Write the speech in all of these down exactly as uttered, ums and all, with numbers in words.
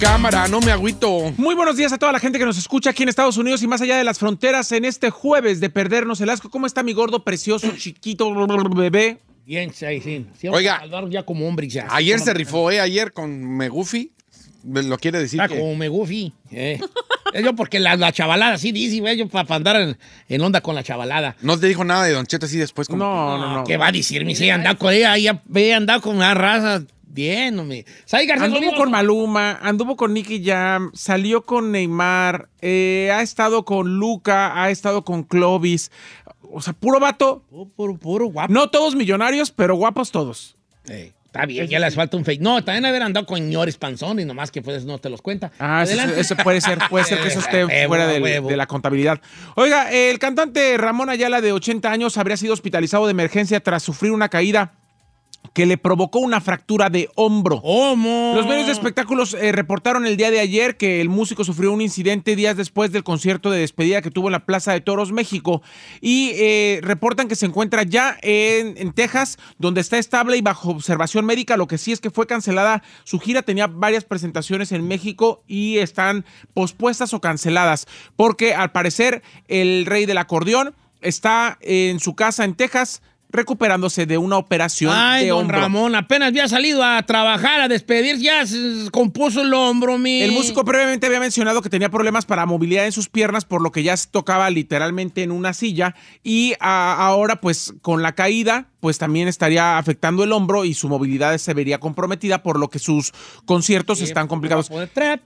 Cámara, no me agüito. Muy buenos días a toda la gente que nos escucha aquí en Estados Unidos y más allá de las fronteras en este jueves de perdernos el asco. ¿Cómo está mi gordo, precioso, chiquito, bebé? Bien, sí, sí. sí Oiga, ya como hombre ya. Ayer se rifó, ¿eh? Ayer con Megufi. Lo quiere decir ah, que... como Megufi. Eh. Yo porque la, la chavalada, sí, dice, güey, yo para andar en, en onda con la chavalada. No te dijo nada de Don Cheto así después. Como... No, no, no. ¿Qué va a decirme? Sí, andado con ella, ella, ella andado con una raza... Bien, hombre. Anduvo con Maluma, anduvo con Nicky Jam, salió con Neymar, eh, ha estado con Luca, ha estado con Clovis. O sea, puro vato. Puro, puro, puro guapo. No todos millonarios, pero guapos todos. Eh, está bien, ya les falta un fake. No, también haber andado con señores panzones, nomás que pues no te los cuenta. Ah, eso, eso puede ser, puede ser que eso esté fuera del, de la contabilidad. Oiga, el cantante Ramón Ayala, de ochenta años, habría sido hospitalizado de emergencia tras sufrir una caída que le provocó una fractura de hombro. ¿Cómo? Los medios de espectáculos eh, reportaron el día de ayer que el músico sufrió un incidente días después del concierto de despedida que tuvo en la Plaza de Toros, México, y eh, reportan que se encuentra ya en, en Texas, donde está estable y bajo observación médica. Lo que sí es que fue cancelada su gira, tenía varias presentaciones en México y están pospuestas o canceladas, porque al parecer el rey del acordeón está en su casa en Texas, recuperándose de una operación Ay, de don hombro. Ramón, apenas había salido a trabajar, a despedir, ya se compuso el hombro, mi. El músico previamente había mencionado que tenía problemas para movilidad en sus piernas, por lo que ya se tocaba literalmente en una silla, y a, ahora pues con la caída pues también estaría afectando el hombro y su movilidad se vería comprometida, por lo que sus conciertos sí, están complicados. Pues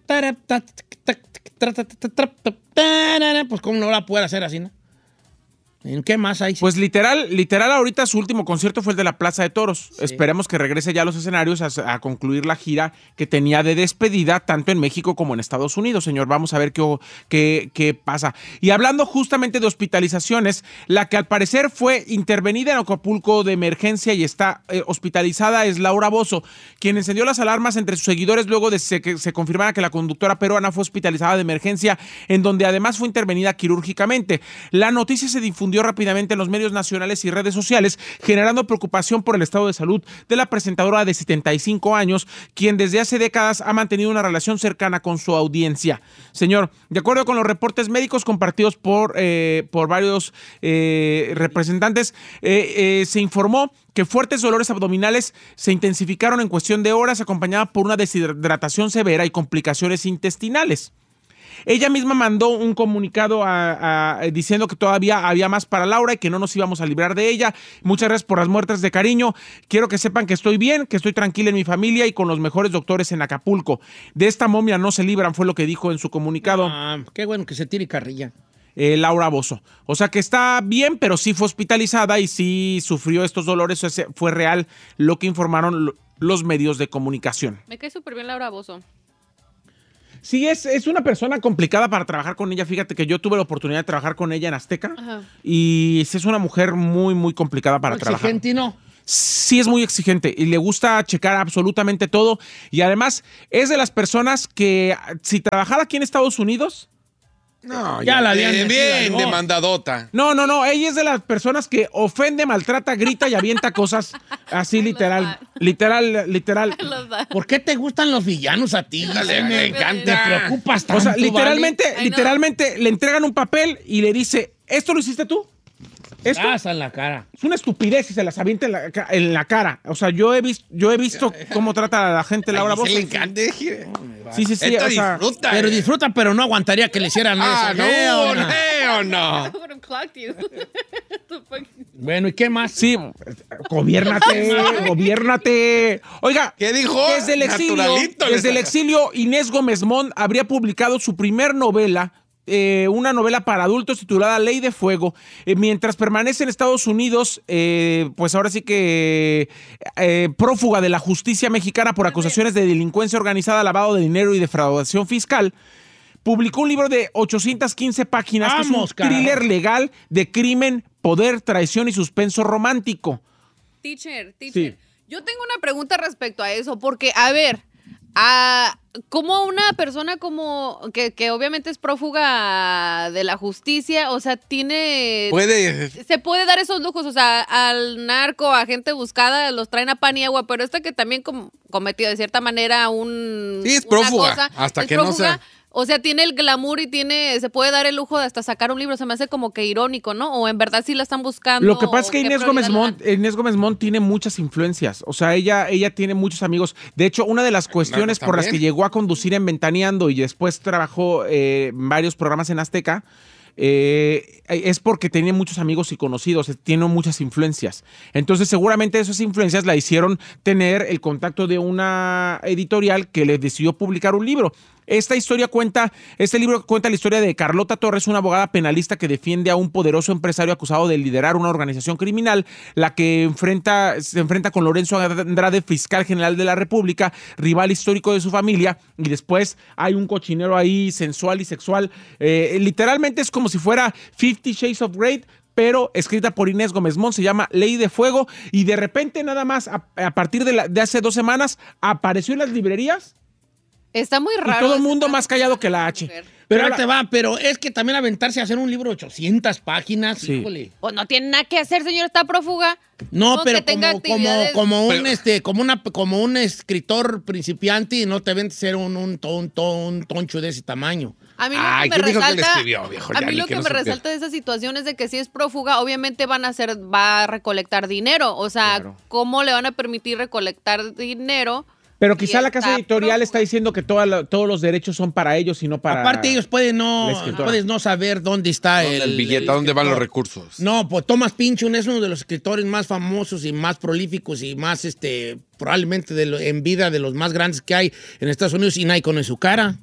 cómo no la puede hacer así, ¿no? ¿En qué más hay? Pues literal, literal ahorita su último concierto fue el de la Plaza de Toros. Sí. Esperemos que regrese ya a los escenarios a, a concluir la gira que tenía de despedida tanto en México como en Estados Unidos, señor. Vamos a ver qué, qué, qué pasa. Y hablando justamente de hospitalizaciones, la que al parecer fue intervenida en Acapulco de emergencia y está eh, hospitalizada es Laura Bozzo, quien encendió las alarmas entre sus seguidores luego de se, que se confirmara que la conductora peruana fue hospitalizada de emergencia, en donde además fue intervenida quirúrgicamente. La noticia se difundió rápidamente en los medios nacionales y redes sociales, generando preocupación por el estado de salud de la presentadora de setenta y cinco años, quien desde hace décadas ha mantenido una relación cercana con su audiencia. Señor, de acuerdo con los reportes médicos compartidos por, eh, por varios eh, representantes, eh, eh, se informó que fuertes dolores abdominales se intensificaron en cuestión de horas, acompañada por una deshidratación severa y complicaciones intestinales. Ella misma mandó un comunicado a, a, diciendo que todavía había más para Laura y que no nos íbamos a librar de ella. Muchas gracias por las muestras de cariño. Quiero que sepan que estoy bien, que estoy tranquila en mi familia y con los mejores doctores en Acapulco. De esta momia no se libran, fue lo que dijo en su comunicado. Ah, qué bueno que se tire carrilla. Eh, Laura Bozzo. O sea que está bien, pero sí fue hospitalizada y sí sufrió estos dolores. Ese fue real lo que informaron los medios de comunicación. Me cae súper bien Laura Bozzo. Sí, es, es una persona complicada para trabajar con ella. Fíjate que yo tuve la oportunidad de trabajar con ella en Azteca. Ajá. Y sí es una mujer muy, muy complicada para muy trabajar. Exigente, ¿no? Sí es muy exigente y le gusta checar absolutamente todo. Y además es de las personas que si trabajara aquí en Estados Unidos... No, ya, ya la habían bien, bien demandadota. No, no, no, ella es de las personas que ofende, maltrata, grita y avienta cosas así literal, literal, literal. ¿Por qué te gustan los villanos a ti? Dale, me encanta. Te preocupas tanto, o sea, literalmente, ¿vale? literalmente le entregan un papel y le dice, ¿esto lo hiciste tú? ¿Esto? Casa en la cara. Es una estupidez y se las avienta en la, en la cara. O sea, yo he visto, yo he visto cómo trata a la gente Laura Bozzo. Se le encanta. Sí, sí, sí. Esto o sea, disfruta. Pero disfruta, pero no aguantaría que le hicieran ah, eso. No, no, no, no. Bueno, ¿y qué más? Sí, gobiérnate, gobiérnate. Oiga, ¿qué dijo? Desde el exilio, desde el exilio, Inés Gómez Mont habría publicado su primer novela, Eh, una novela para adultos titulada Ley de Fuego. Eh, mientras permanece en Estados Unidos, eh, pues ahora sí que eh, prófuga de la justicia mexicana por acusaciones de delincuencia organizada, lavado de dinero y defraudación fiscal, publicó un libro de ochocientas quince páginas, Vamos, que es un thriller legal de crimen, poder, traición y suspenso romántico. Teacher, teacher. Sí. Yo tengo una pregunta respecto a eso, porque, a ver, Ah, como una persona como que, que obviamente es prófuga de la justicia, o sea, tiene... Puede... Se puede dar esos lujos, o sea, al narco, a gente buscada, los traen a pan y agua, pero esta que también com- cometió de cierta manera un... Sí, es una prófuga, cosa, hasta es que no prófuga, sea... O sea, tiene el glamour y tiene, se puede dar el lujo de hasta sacar un libro. Se me hace como que irónico, ¿no? O en verdad sí la están buscando. Lo que pasa es que ¿qué Inés Gómez, prioridad le Mont, dan? Inés Gómez Mont tiene muchas influencias. O sea, ella, ella tiene muchos amigos. De hecho, una de las cuestiones por las que también. llegó a conducir en Ventaneando y después trabajó eh, en varios programas en Azteca, eh, es porque tenía muchos amigos y conocidos, tiene muchas influencias. Entonces, seguramente esas influencias la hicieron tener el contacto de una editorial que le decidió publicar un libro. Esta historia cuenta, este libro cuenta la historia de Carlota Torres, una abogada penalista que defiende a un poderoso empresario acusado de liderar una organización criminal, la que enfrenta, se enfrenta con Lorenzo Andrade, fiscal general de la República, rival histórico de su familia, y después hay un cochinero ahí sensual y sexual. Eh, literalmente es como si fuera Fifty Shades of Grey, pero escrita por Inés Gómez Mont, se llama Ley de Fuego, y de repente nada más, a, a partir de, la, de hace dos semanas, apareció en las librerías. Está muy raro. Y todo el ese mundo caso más callado con que la esa H. mujer. Pero Pero ahí te va, pero es que también aventarse a hacer un libro de ochocientas páginas, Sí. híjole. Pues no tiene nada que hacer, señor, está prófuga. No, No, pero que tenga como, como, actividades. como un Pero- este, como una, como un escritor principiante y no te ven ser un, un, ton- ton- un toncho de ese tamaño. A mí lo Ay, que me ¿quién dijo que le resalta, escribió, viejo? a Ya, mí ni lo que que no me supiera. resalta de esa situación es de que si es prófuga, obviamente van a hacer, va a recolectar dinero. O sea, Claro. ¿cómo le van a permitir recolectar dinero? Pero Y quizá la casa está editorial prófuga. está diciendo que toda la- todos los derechos son para ellos y no para... Aparte ellos pueden la no, escritora. puedes no saber dónde está ¿Dónde el, el billete? ¿A dónde van los escritor. recursos? No, pues Thomas Pynchon es uno de los escritores más famosos y más prolíficos y más, este, probablemente de lo- en vida de los más grandes que hay en Estados Unidos y nadie conoce su cara.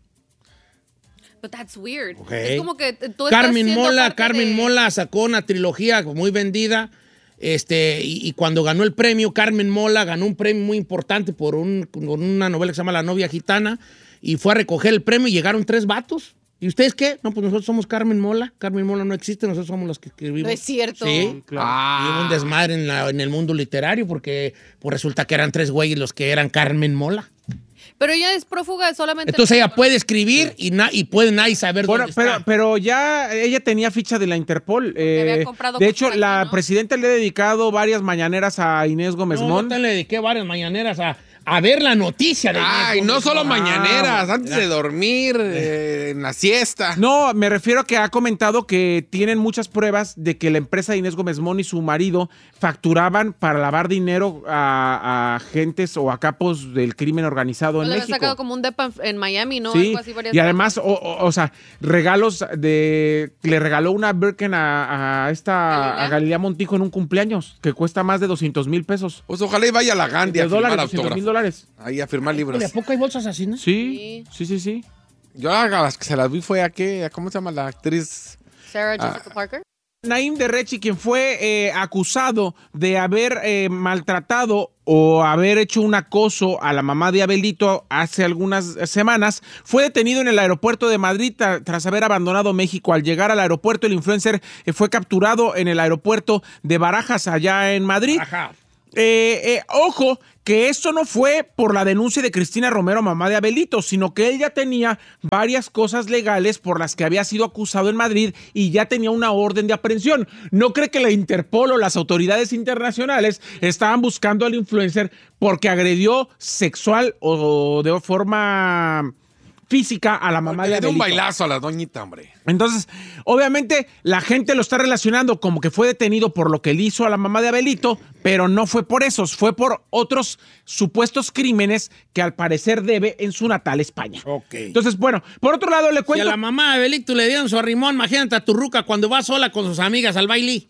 But that's weird. Ok. Es como que tú estás Carmen siendo Mola, parte Carmen de- Mola sacó una trilogía muy vendida. Este, y, y cuando ganó el premio, Carmen Mola ganó un premio muy importante por un, con una novela que se llama La novia gitana. Y fue a recoger el premio y llegaron tres vatos. ¿Y ustedes qué? No, pues nosotros somos Carmen Mola. Carmen Mola no existe, nosotros somos los que escribimos. No es cierto. Sí. Claro. Y hubo un desmadre en, la- en el mundo literario porque pues resulta que eran tres güeyes los que eran Carmen Mola. Pero ella es prófuga solamente. Entonces ella puede escribir y, na- y puede nadie saber Bueno, dónde pero, está. pero ya ella tenía ficha de la Interpol. eh, había comprado de hecho, cosas la aquí, ¿no? presidenta le ha dedicado varias mañaneras a Inés Gómez No, Mont. yo te le dediqué varias mañaneras a, a ver la noticia de Ay, Inés no Gómez solo Mont. mañaneras, antes mira. de dormir, eh, en la siesta. No, me refiero a que ha comentado que tienen muchas pruebas de que la empresa de Inés Gómez Mont y su marido facturaban para lavar dinero a, a agentes o a capos del crimen organizado en Le había México. sacado como un depa en, en Miami, ¿no? Sí, Algo así, varias y además, o, o- o sea, regalos de... Le regaló una Birken a, a esta... ¿Galilea? a Galilea Montijo en un cumpleaños, que cuesta más de doscientos mil pesos. Pues ojalá y vaya a la Gandhi De a firmar dólares, doscientos mil autógrafos. dólares. Ahí a firmar libros. ¿A poco hay bolsas así, no? Sí, sí, sí, sí. Yo a las que se las vi fue a qué, a ¿cómo se llama la actriz? Sarah Ah. Jessica Parker. Naim Derrechi, quien fue eh, acusado de haber eh, maltratado o haber hecho un acoso a la mamá de Abelito hace algunas semanas, fue detenido en el aeropuerto de Madrid tra- tras haber abandonado México. Al llegar al aeropuerto, el influencer eh, fue capturado en el aeropuerto de Barajas, allá en Madrid. Ajá. Eh, eh, ojo, que esto no fue por la denuncia de Cristina Romero, mamá de Abelito, sino que él ya tenía varias cosas legales por las que había sido acusado en Madrid y ya tenía una orden de aprehensión. ¿No cree que la Interpol o las autoridades internacionales estaban buscando al influencer porque agredió sexual o de forma física a la mamá Porque de le dio un Abelito? bailazo a la doñita, hombre. Entonces, obviamente, la gente lo está relacionando como que fue detenido por lo que le hizo a la mamá de Abelito, pero no fue por eso, fue por otros supuestos crímenes que al parecer debe en su natal España. Ok. Entonces, bueno, por otro lado le Si a cuento... la mamá de Abelito le dieron su arrimón, imagínate a tu ruca cuando va sola con sus amigas al baile.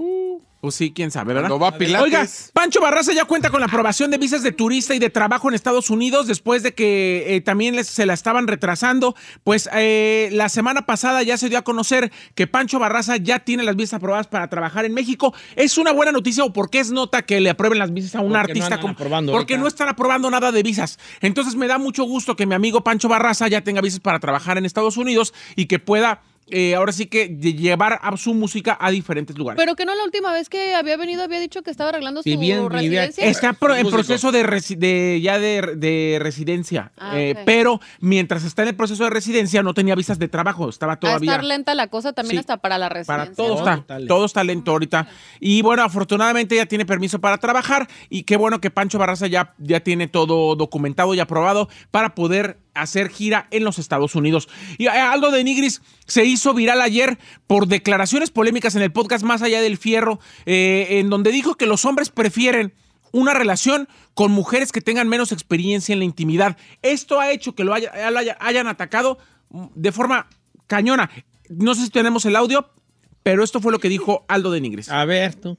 Pues sí, quién sabe, ¿verdad? Cuando va a Pilates. Oiga, Pancho Barraza ya cuenta con la aprobación de visas de turista y de trabajo en Estados Unidos después de que eh, también les- se la estaban retrasando. Pues eh, la semana pasada ya se dio a conocer que Pancho Barraza ya tiene las visas aprobadas para trabajar en México. ¿Es una buena noticia o por qué es nota que le aprueben las visas a un Porque no artista? andan como- aprobando porque ahorita. no están aprobando nada de visas. Entonces me da mucho gusto que mi amigo Pancho Barraza ya tenga visas para trabajar en Estados Unidos y que pueda eh, ahora sí que de llevar a su música a diferentes lugares. Pero que no la última vez que había venido había dicho que estaba arreglando su Vivía en- vivía- residencia. Está pro- en músico. proceso de, resi- de ya de, de residencia, Ah, eh, ok. pero mientras está en el proceso de residencia no tenía visas de trabajo, estaba Va a todavía... estar lenta la cosa también Sí. hasta para la residencia. Para todo ¿no? está, Está lento. todo está lento ahorita. Y bueno, afortunadamente ya tiene permiso para trabajar y qué bueno que Pancho Barraza ya, ya tiene todo documentado y aprobado para poder hacer gira en los Estados Unidos. Y Aldo de Nigris se hizo viral ayer por declaraciones polémicas en el podcast Más Allá del Fierro, eh, en donde dijo que los hombres prefieren una relación con mujeres que tengan menos experiencia en la intimidad. Esto ha hecho que lo, haya- lo haya- hayan atacado de forma cañona. No sé si tenemos el audio, pero esto fue lo que dijo Aldo de Nigris. A ver, tú.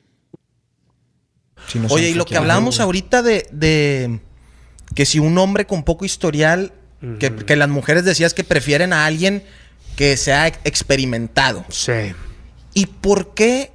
Sí, no sé Oye, y qué lo que quiero, hablábamos güey. ahorita de, de que si un hombre con poco historial, que, que las mujeres decías que prefieren a alguien que sea ex- experimentado. Sí. ¿Y por qué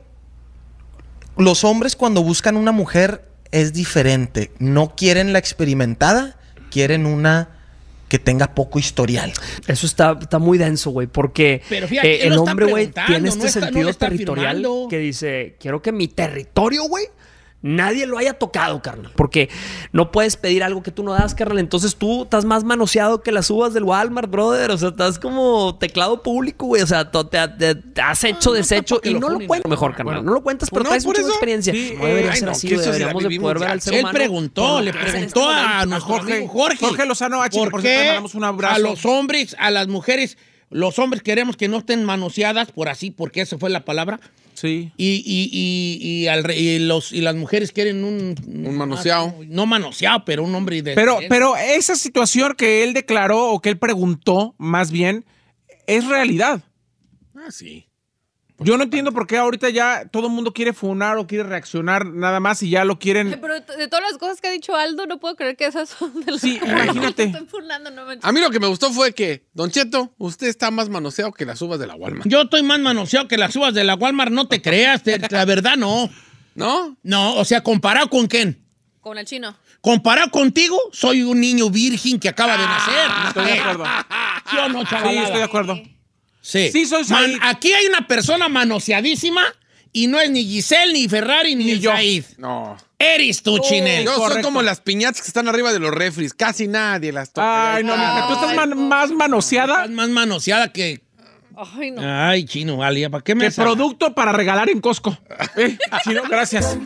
los hombres cuando buscan una mujer es diferente? No quieren la experimentada, quieren una que tenga poco historial. Eso está, está muy denso, güey, porque Pero fíjate, eh, él el lo está hombre, güey, preguntando, tiene no este está- no sentido lo está territorial afirmando. que dice, quiero que mi territorio, güey, nadie lo haya tocado, carnal. Porque no puedes pedir algo que tú no das, carnal. Entonces tú estás más manoseado que las uvas del Walmart, brother. O sea, estás como teclado público, güey. O sea, to- te, te- te has hecho, No, no deshecho tampoco que y lo no lo funen, cuentas ¿no? mejor, carnal. Bueno, no lo cuentas, pero no, traes por mucha eso. experiencia. Sí, no debería eh, ser ay, no, así, que güey. eso sí la Deberíamos de vivimos poder ver ya. al ser Él humano. preguntó, por lo le que es en preguntó este a momento. nuestro Jorge. amigo Jorge. Jorge Lozano H, que ¿Por por cierto le qué mandamos un abrazo. a los hombres, a las mujeres, los hombres queremos que no estén manoseadas, por así, porque esa fue la palabra, Sí. y, y, y, y, al re- y los, y las mujeres quieren un... Un manoseado. No manoseado, pero un hombre de... Pero, pero esa situación que él declaró o que él preguntó, más bien, es realidad. Ah, sí. Yo no entiendo por qué ahorita ya todo el mundo quiere funar o quiere reaccionar nada más y ya lo quieren... Pero de todas las cosas que ha dicho Aldo, no puedo creer que esas son de las Sí, cosas imagínate. que estoy furnando, no manches. A mí lo que me gustó fue que, Don Cheto, usted está más manoseado que las uvas de la Walmart. Yo estoy más manoseado que las uvas de la Walmart, no te creas, te- la verdad no. ¿No? No, o sea, ¿comparado con quién? Con el chino. Comparado contigo, soy un niño virgen que acaba de nacer. Estoy de acuerdo. ¿Sí o no, Sí, chavalada? estoy de acuerdo. Sí. Sí, soy Man, Said. aquí hay una persona manoseadísima y no es ni Giselle, ni Ferrari, ni, Ni yo. Said. No. Eres tú, Chinel. Yo soy correcto. como las piñatas que están arriba de los refris. Casi nadie las toca. Ay, no, mija, tú estás man- más manoseada Estás más manoseada que... Ay, no. Ay, chino, vale, ¿para qué me que haces? producto para regalar en Costco. Eh, Chino, gracias.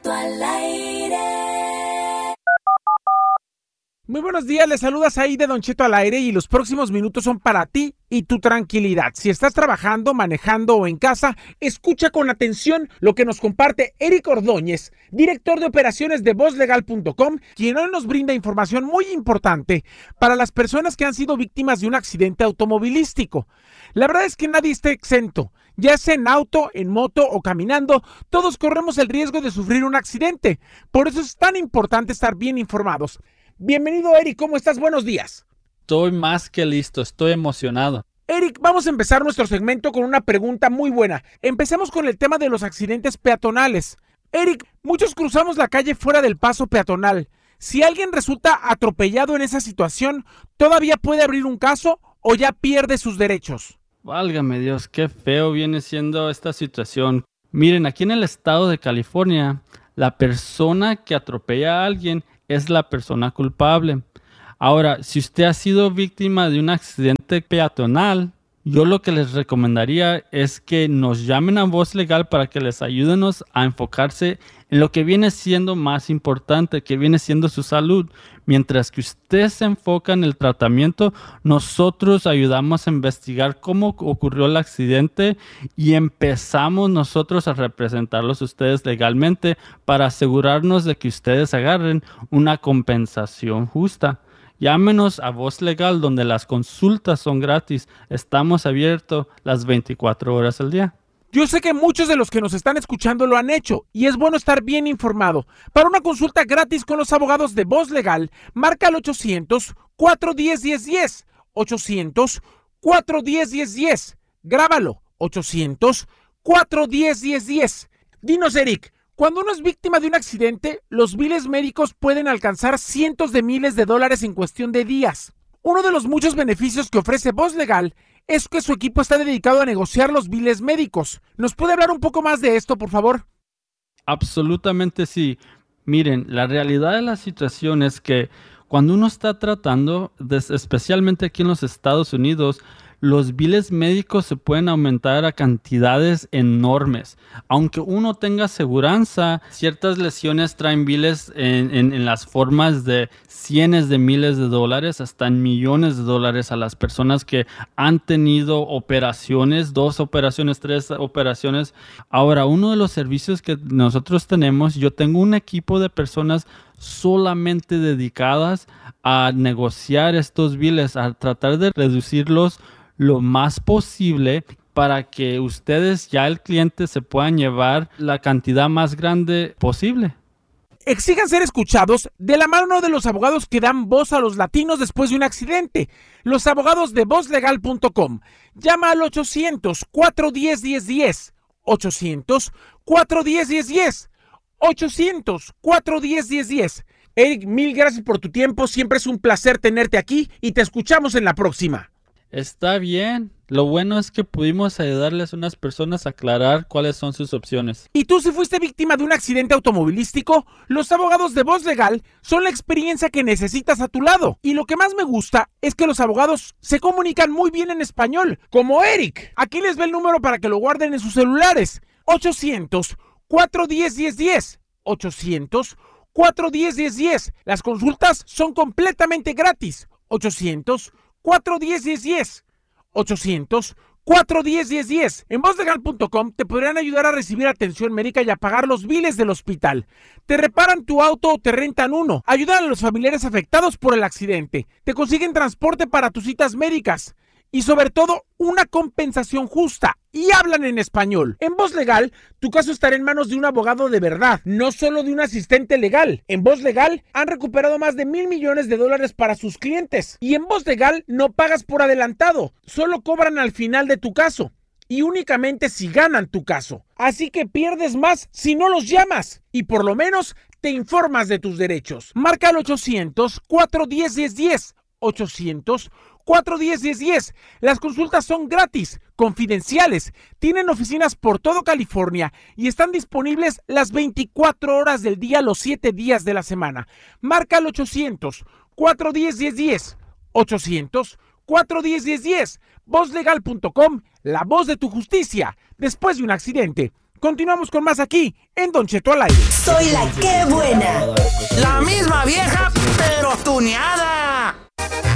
Muy buenos días, les saludas ahí de Don Cheto al aire y los próximos minutos son para ti y tu tranquilidad. Si estás trabajando, manejando o en casa, escucha con atención lo que nos comparte Eric Ordóñez, director de operaciones de voz legal punto com, quien hoy nos brinda información muy importante para las personas que han sido víctimas de un accidente automovilístico. La verdad es que nadie está exento. Ya sea en auto, en moto o caminando, todos corremos el riesgo de sufrir un accidente. Por eso es tan importante estar bien informados. Bienvenido, Eric, ¿cómo estás? Buenos días. Estoy más que listo, estoy emocionado. Eric, vamos a empezar nuestro segmento con una pregunta muy buena. Empecemos con el tema de los accidentes peatonales. Eric, muchos cruzamos la calle fuera del paso peatonal. Si alguien resulta atropellado en esa situación, ¿todavía puede abrir un caso o ya pierde sus derechos? Válgame Dios, qué feo viene siendo esta situación. Miren, aquí en el estado de California, la persona que atropella a alguien es la persona culpable. Ahora, si usted ha sido víctima de un accidente peatonal, yo lo que les recomendaría es que nos llamen a Voz Legal para que les ayúdenos a enfocarse en lo que viene siendo más importante, que viene siendo su salud. Mientras que usted se enfoca en el tratamiento, nosotros ayudamos a investigar cómo ocurrió el accidente y empezamos nosotros a representarlos a ustedes legalmente para asegurarnos de que ustedes agarren una compensación justa. Llámenos a Voz Legal, donde las consultas son gratis. Estamos abiertos las veinticuatro horas al día. Yo sé que muchos de los que nos están escuchando lo han hecho y es bueno estar bien informado. Para una consulta gratis con los abogados de Voz Legal, marca al ochocientos, cuatro uno cero, uno cero uno cero. ochocientos, cuatro uno cero, uno cero uno cero. Grábalo. ochocientos, cuatro uno cero, uno cero uno cero. Dinos, Eric, cuando uno es víctima de un accidente, los biles médicos pueden alcanzar cientos de miles de dólares en cuestión de días. Uno de los muchos beneficios que ofrece Voz Legal es que su equipo está dedicado a negociar los biles médicos. ¿Nos puede hablar un poco más de esto, por favor? Absolutamente sí. Miren, la realidad de la situación es que cuando uno está tratando, especialmente aquí en los Estados Unidos, los biles médicos se pueden aumentar a cantidades enormes. Aunque uno tenga aseguranza, ciertas lesiones traen biles en, en, en las formas de cientos de miles de dólares, hasta en millones de dólares a las personas que han tenido operaciones, dos operaciones, tres operaciones. Ahora, uno de los servicios que nosotros tenemos, yo tengo un equipo de personas solamente dedicadas a negociar estos biles, a tratar de reducirlos lo más posible para que ustedes, ya el cliente, se puedan llevar la cantidad más grande posible. Exijan ser escuchados de la mano de los abogados que dan voz a los latinos después de un accidente. Los abogados de voz legal punto com. Llama al ochocientos, cuatro uno cero, uno cero uno cero. ochocientos, cuatro uno cero, uno cero uno cero. ochocientos, cuatro uno cero, uno cero uno cero. Eric, mil gracias por tu tiempo. Siempre es un placer tenerte aquí y te escuchamos en la próxima. Está bien. Lo bueno es que pudimos ayudarles a unas personas a aclarar cuáles son sus opciones. ¿Y tú, si fuiste víctima de un accidente automovilístico? Los abogados de Voz Legal son la experiencia que necesitas a tu lado. Y lo que más me gusta es que los abogados se comunican muy bien en español, como Eric. Aquí les ve el número para que lo guarden en sus celulares. ochocientos, cuatro uno cero, uno cero uno cero. ochocientos, cuatro uno cero, uno cero uno cero. Las consultas son completamente gratis. ochocientos, cuatro uno cero, uno cero uno cero. ochocientos, cuatro uno cero, uno cero uno cero. En voz legal punto com te podrán ayudar a recibir atención médica y a pagar los biles del hospital. Te reparan tu auto o te rentan uno. Ayudan a los familiares afectados por el accidente. Te consiguen transporte para tus citas médicas. Y sobre todo, una compensación justa. Y hablan en español. En Voz Legal, tu caso estará en manos de un abogado de verdad, no solo de un asistente legal. En Voz Legal, han recuperado más de mil millones de dólares para sus clientes. Y en Voz Legal, no pagas por adelantado. Solo cobran al final de tu caso. Y únicamente si ganan tu caso. Así que pierdes más si no los llamas. Y por lo menos, te informas de tus derechos. Marca al ochocientos, cuatro uno cero, uno cero uno cero. ochocientos, cuatro uno cero, uno cero uno cero. Las consultas son gratis, confidenciales, tienen oficinas por todo California y están disponibles las veinticuatro horas del día, los siete días de la semana. Marca al ochocientos, cuatro uno cero, uno cero uno cero. ochocientos, cuatro uno cero, uno cero uno cero. voz legal punto com, la voz de tu justicia después de un accidente. Continuamos con más aquí en Don Cheto al aire. Soy la que buena. La misma vieja, pero tuneada.